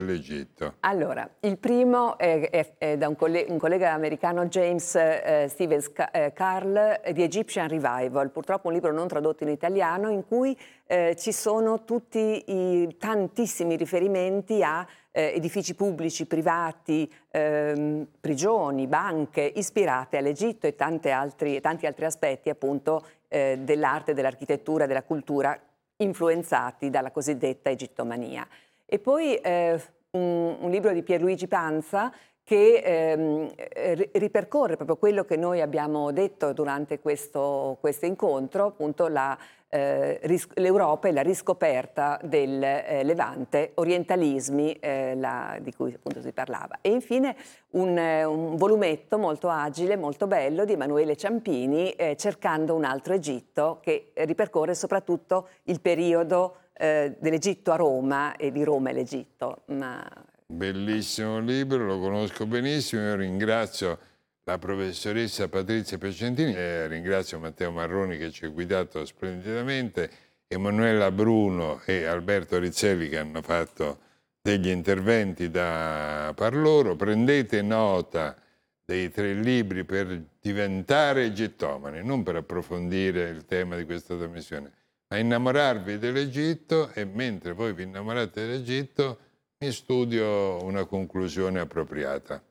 l'Egitto. Allora, il primo è da un collega americano, James Stevens Carl, The Egyptian Revival, purtroppo un libro non tradotto in italiano, in cui ci sono tutti i tantissimi riferimenti a edifici pubblici, privati, prigioni, banche ispirate all'Egitto e tanti altri aspetti appunto dell'arte, dell'architettura, della cultura influenzati dalla cosiddetta egittomania. E poi un libro di Pierluigi Panza che ripercorre proprio quello che noi abbiamo detto durante questo incontro, appunto l'Europa e la riscoperta del Levante, orientalismi di cui appunto si parlava. E infine un volumetto molto agile, molto bello di Emanuele Ciampini, Cercando un altro Egitto, che ripercorre soprattutto il periodo dell'Egitto a Roma e di Roma e l'Egitto. Bellissimo libro, lo conosco benissimo. Io ringrazio la professoressa Patrizia Piacentini e ringrazio Matteo Marroni che ci ha guidato splendidamente, Emanuela Bruno e Alberto Rizzelli che hanno fatto degli interventi da par loro. Prendete nota dei 3 libri per diventare egittomani, non per approfondire il tema di questa trasmissione, a innamorarvi dell'Egitto, e mentre voi vi innamorate dell'Egitto mi studio una conclusione appropriata.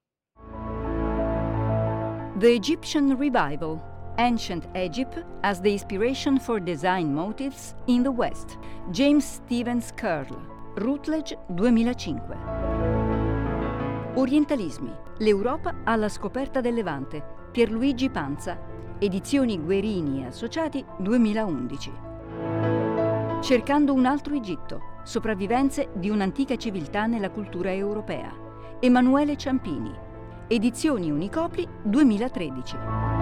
The Egyptian Revival, Ancient Egypt as the Inspiration for Design Motifs in the West, James Stevens Curl, Routledge 2005. Orientalismi, l'Europa alla scoperta del Levante, Pierluigi Panza, Edizioni Guerini e Associati 2011. Cercando un altro Egitto, sopravvivenze di un'antica civiltà nella cultura europea, Emanuele Ciampini, Edizioni Unicopri 2013.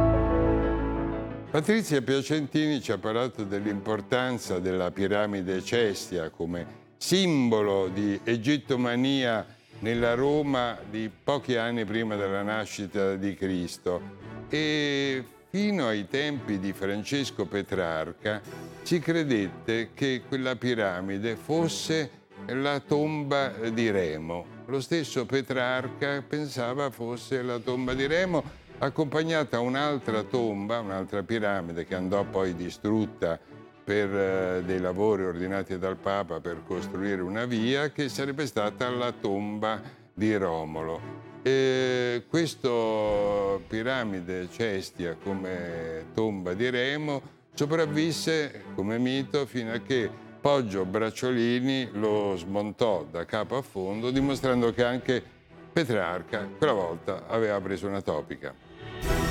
Patrizia Piacentini ci ha parlato dell'importanza della piramide Cestia come simbolo di egittomania nella Roma di pochi anni prima della nascita di Cristo, e fino ai tempi di Francesco Petrarca si credette che quella piramide fosse la tomba di Remo. Lo stesso Petrarca pensava fosse la tomba di Remo, accompagnata a un'altra tomba, un'altra piramide che andò poi distrutta per dei lavori ordinati dal Papa per costruire una via, che sarebbe stata la tomba di Romolo. Questo piramide Cestia come tomba di Remo sopravvisse come mito fino a che Poggio Bracciolini lo smontò da capo a fondo, dimostrando che anche Petrarca quella volta aveva preso una topica.